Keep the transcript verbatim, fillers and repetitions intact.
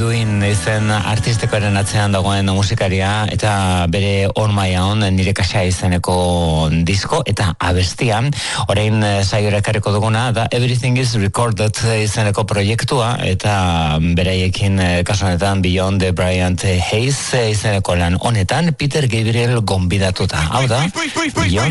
Bedouin izen artistikoaren atzean dagoen musikaria eta bere On My Own nire kaxa izeneko disko eta abestia. Orain saiora ekarriko duguna da Everything is Recorded izeneko proiektua eta beraiekin kasu honetan Beyond the Bryant Hayes izeneko lan honetan Peter Gabriel gonbidatuta. Hau da, Beyond